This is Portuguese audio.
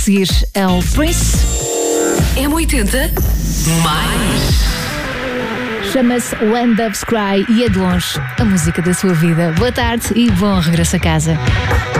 Seguir ao Prince. M80 mais. Chama-se When Doves Cry e é de longe a música da sua vida. Boa tarde e bom regresso a casa.